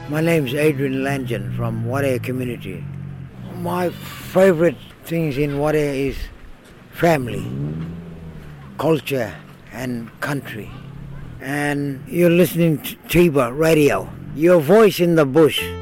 My name is Adrian Langen from Wadaya community. My favorite things in Wadaya is family, culture and country. And you're listening to Tiba Radio, your voice in the bush.